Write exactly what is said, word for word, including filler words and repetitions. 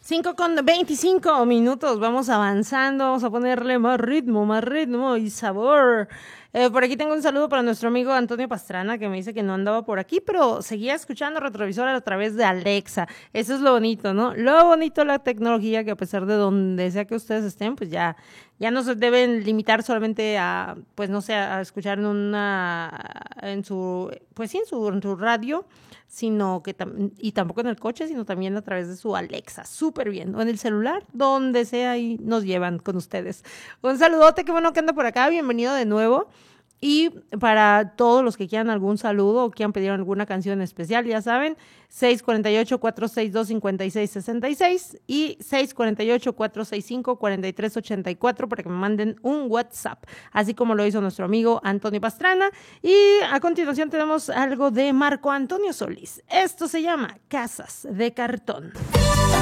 cinco con veinticinco minutos, vamos avanzando, vamos a ponerle más ritmo, más ritmo y sabor. Eh, por aquí tengo un saludo para nuestro amigo Antonio Pastrana, que me dice que no andaba por aquí, pero seguía escuchando Retrovisor a través de Alexa. Eso es lo bonito, ¿no? Lo bonito de la tecnología, que a pesar de donde sea que ustedes estén, pues ya, ya no se deben limitar solamente a, pues no sé, a escuchar en una, en su, pues sí, en su, en su radio, sino que, tam- y tampoco en el coche, sino también a través de su Alexa, súper bien, o en el celular, donde sea, ahí nos llevan con ustedes. Un saludote, qué bueno que anda por acá, bienvenido de nuevo. Y para todos los que quieran algún saludo o quieran pedir alguna canción especial, ya saben, seis cuatro ocho, cuatro seis dos, cinco seis seis seis y seis cuatro ocho, cuatro seis cinco, cuatro tres ocho cuatro para que me manden un WhatsApp, así como lo hizo nuestro amigo Antonio Pastrana. Y a continuación tenemos algo de Marco Antonio Solís. Esto se llama Casas de Cartón.